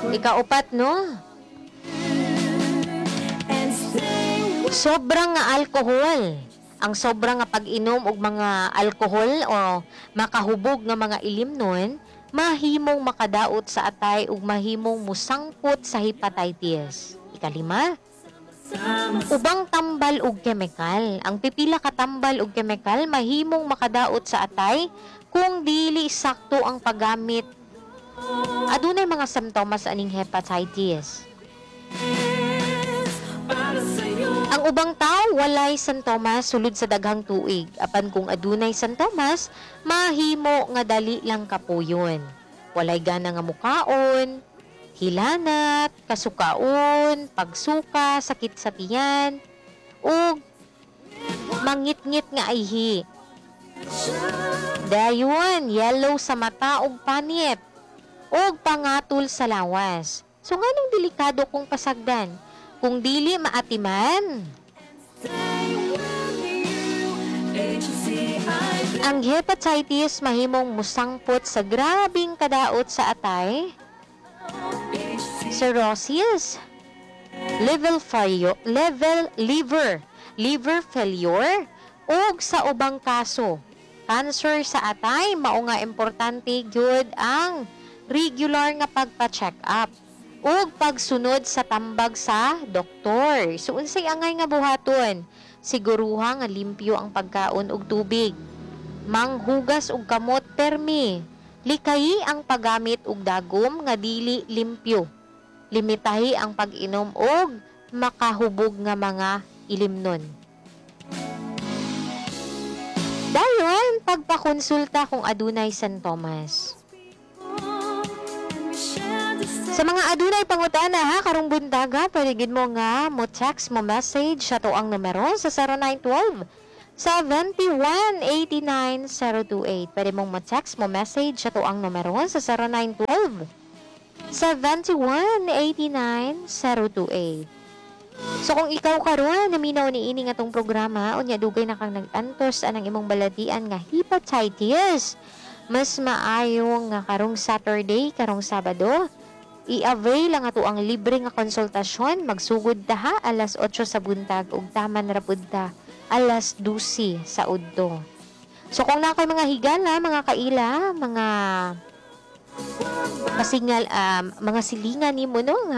Ikaupat, no? Sobrang nga alkohol. Ang sobrang nga pag-inom og mga alkohol o makahubog nga mga ilimnon, mahimong makadaot sa atay ug mahimong musangpot sa hepatitis. Ikalima, ubang tambal ug kemikal. Ang pipila ka tambal ug kemikal mahimong makadaot sa atay kung dili sakto ang paggamit. Adunay mga simptomas aning hepatitis. Ang ubang tao walay sintomas sulod sa daghang tuig. Apan kung adunay sintomas, mahimo nga dali lang kapuyon. Walay gana nga mukaon, hilanat, kasukaon, pagsuka, sakit sa tiyan, ug mangit-ngit nga ihi. Dayon, yellow sa mata ug panit, ug pangatol sa lawas. So nganong delikado kung pasagdan? Kung dili maatiman. Ang hepatitis mahimong musangpot sa grabing kadaot sa atay, cirrhosis, liver failure, ug sa ubang kaso, cancer sa atay. Mao nga importante gyud ang regular nga pagpa-check up ug pagsunod sa tambag sa doktor. So unsay angay nga buhaton? Siguruha nga limpyo ang pagkaon ug tubig. Manghugas og kamot permi. Likayi ang paggamit og dagom nga dili limpyo. Limitahi ang pag-inom og makahubog nga mga ilimnon. Dayon, pagpakonsulta kung adunay sintomas. Sa mga adunay pangutana ha, karong buntaga, pwede gid mo nga mo text mo message sa tuang numero sa 0912 7189028. Pwede mong mo text mo message sa tuang numero sa 0912 7189028. So kung ikaw karon naminaw ni ini nga tong programa, unya dugay na kang nag-antos anang imong baladian nga hepatitis, mas maayo nga karong Saturday, karong Sabado, i-avail lang ato ang libre nga konsultasyon. Magsugod ta ha alas 8 sa buntag ug taman ra pud ta alas 12 sa udto. So kung na mga higala, mga kaila, mga kasingal, mga silingan nimo no